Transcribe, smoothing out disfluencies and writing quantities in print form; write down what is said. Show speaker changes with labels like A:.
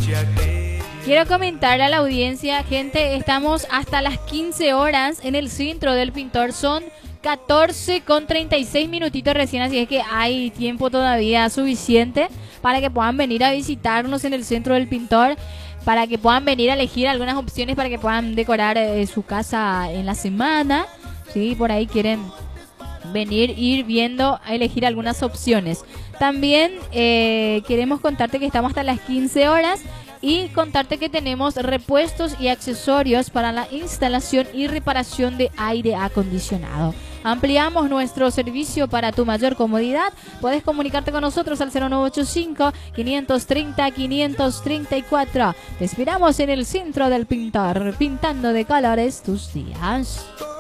A: Quiero comentarle a la audiencia, gente, estamos hasta las 15 horas en el Centro del Pintor. Son 14:36 minutitos recién, así es que hay tiempo todavía suficiente para que puedan venir a visitarnos en el Centro del Pintor, para que puedan venir a elegir algunas opciones para que puedan decorar su casa en la semana. Sí, por ahí quieren venir, ir viendo, a elegir algunas opciones. También queremos contarte que estamos hasta las 15 horas y contarte que tenemos repuestos y accesorios para la instalación y reparación de aire acondicionado. Ampliamos nuestro servicio para tu mayor comodidad. Puedes comunicarte con nosotros al 0985-530-534. Te esperamos en el Centro del Pintor, pintando de colores tus días.